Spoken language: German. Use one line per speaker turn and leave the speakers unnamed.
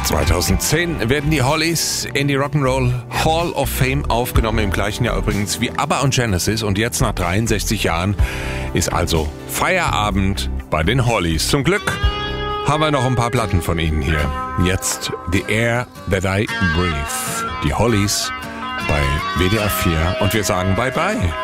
2010 werden die Hollies in die Rock'n'Roll Hall of Fame aufgenommen, im gleichen Jahr übrigens wie ABBA und Genesis. Und jetzt nach 63 Jahren ist also Feierabend bei den Hollies. Zum Glück haben wir noch ein paar Platten von ihnen hier. Jetzt The Air That I Breathe. Die Hollies bei WDR 4 und wir sagen Bye Bye.